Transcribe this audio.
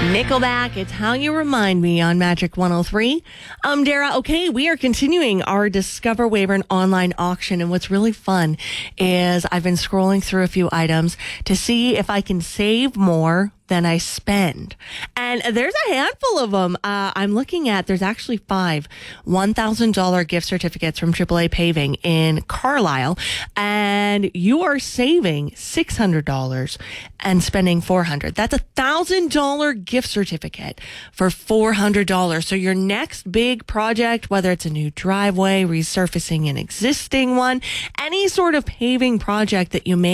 Nickelback, it's How You Remind Me on Magic 103. I'm Dara. Okay, we are continuing our Discover Weyburn online auction. And what's really fun is I've been scrolling through a few items to see if I can save more than I spend. And there's a handful of them. I'm looking at, there's actually 5 $1,000 gift certificates from AAA Paving in Carlisle. And you are saving $600 and spending $400. That's $1,000 gift certificate for $400. So your next big project, whether it's a new driveway, resurfacing an existing one, any sort of paving project that you may